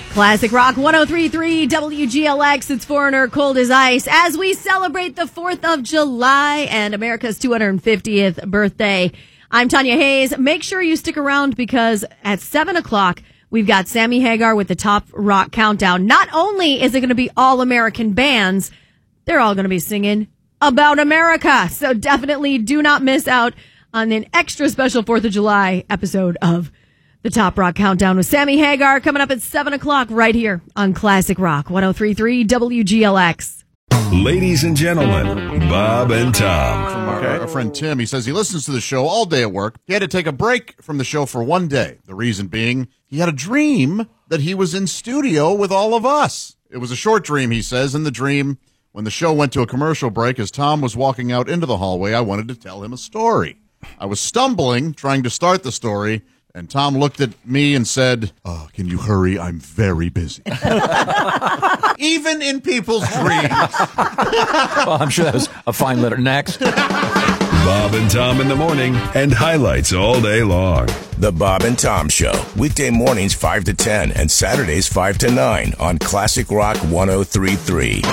Classic Rock 103.3 WGLX. It's Foreigner, Cold as Ice as we celebrate the 4th of July and America's 250th birthday. I'm Tanya Hayes. Make sure you stick around because at 7 o'clock, we've got Sammy Hagar with the Top Rock Countdown. Not only is it going to be all American bands, they're all going to be singing about America. So definitely do not miss out on an extra special 4th of July episode of the Top Rock Countdown with Sammy Hagar coming up at 7 o'clock right here on Classic Rock 103.3 WGLX. Ladies and gentlemen, Bob and Tom. From our friend Tim, he says he listens to the show all day at work. He had to take a break from the show for one day. The reason being, he had a dream that he was in studio with all of us. It was a short dream, he says. In the dream, when the show went to a commercial break, as Tom was walking out into the hallway, I wanted to tell him a story. I was stumbling, trying to start the story, and Tom looked at me and said, can you hurry? I'm very busy. Even in people's dreams. Well, I'm sure that was a fine letter. Next. Bob and Tom in the morning and highlights all day long. The Bob and Tom Show, weekday mornings 5 to 10 and Saturdays 5 to 9 on Classic Rock 103.3.